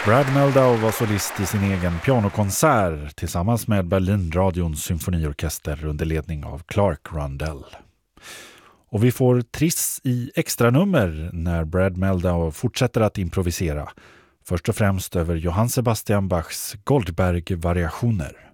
Brad Meldau var solist i sin egen pianokonsert tillsammans med Berlinradions symfoniorkester under ledning av Clark Rundell. Och vi får Triss i extra nummer när Brad Meldau fortsätter att improvisera. Först och främst över Johann Sebastian Bachs Goldberg-variationer.